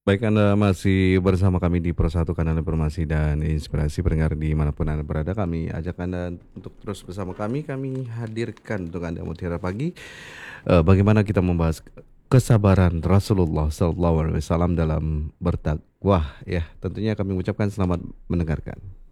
Baik, Anda masih bersama kami di Pro 1 Kanal Informasi dan Inspirasi pendengar dimanapun Anda berada. Kami ajak Anda untuk terus bersama kami. Kami hadirkan untuk Anda Mutiara Pagi. Bagaimana kita membahas kesabaran Rasulullah SAW dalam berdakwah. Ya, tentunya kami mengucapkan selamat mendengarkan.